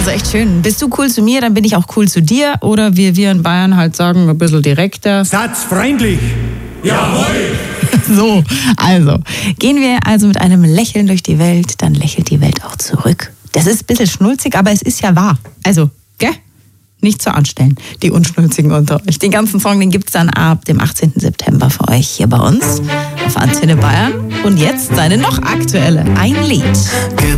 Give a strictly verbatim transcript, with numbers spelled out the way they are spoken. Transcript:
Also echt schön. Bist du cool zu mir, dann bin ich auch cool zu dir. Oder wie wir in Bayern halt sagen, ein bisschen direkter. Satzfreundlich. Jawohl. So, also, gehen wir also mit einem Lächeln durch die Welt, dann lächelt die Welt auch zurück. Das ist ein bisschen schnulzig, aber es ist ja wahr. Also, gell? Nicht so anstellen, die Unschnulzigen unter euch. Den ganzen Song, den gibt's dann ab dem achtzehnten September für euch hier bei uns auf Antenne Bayern. Und jetzt seine noch aktuelle, ein Lied.